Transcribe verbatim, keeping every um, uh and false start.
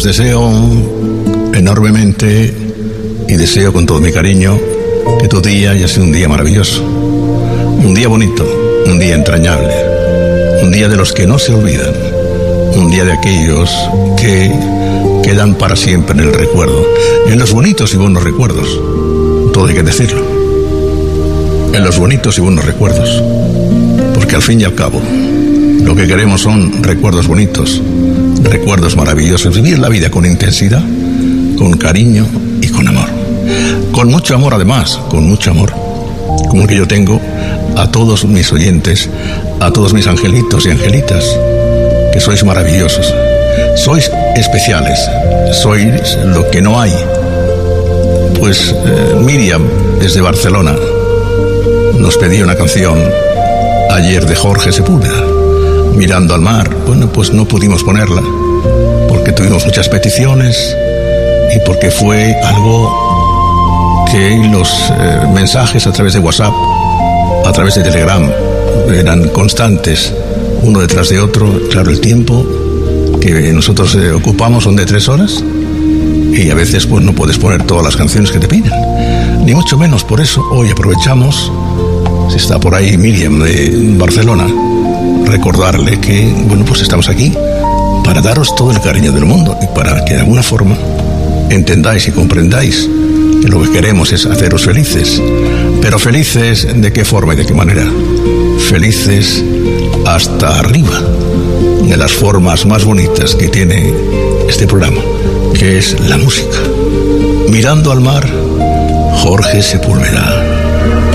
deseo enormemente y deseo con todo mi cariño que tu día haya sido un día maravilloso, un día bonito, un día entrañable, un día de los que no se olvidan, un día de aquellos que quedan para siempre en el recuerdo, en los bonitos y buenos recuerdos, todo hay que decirlo, en los bonitos y buenos recuerdos, porque al fin y al cabo lo que queremos son recuerdos bonitos, recuerdos maravillosos, vivir la vida con intensidad, con cariño y con amor. Con mucho amor además, con mucho amor, como el que yo tengo a todos mis oyentes, a todos mis angelitos y angelitas, que sois maravillosos, sois especiales, sois lo que no hay. Pues eh, Miriam, desde Barcelona, nos pedía una canción ayer de Jorge Sepúlveda, Mirando al mar. Bueno, pues no pudimos ponerla porque tuvimos muchas peticiones y porque fue algo que los eh, mensajes a través de WhatsApp, a través de Telegram, eran constantes, uno detrás de otro. Claro, el tiempo que nosotros eh, ocupamos son de tres horas y a veces pues no puedes poner todas las canciones que te piden, ni mucho menos. Por eso hoy aprovechamos, si está por ahí Miriam de Barcelona, recordarle que, bueno, pues estamos aquí para daros todo el cariño del mundo y para que de alguna forma entendáis y comprendáis que lo que queremos es haceros felices. Pero felices, ¿de qué forma y de qué manera? Felices hasta arriba, de las formas más bonitas que tiene este programa, que es la música. Mirando al mar, Jorge Sepúlveda.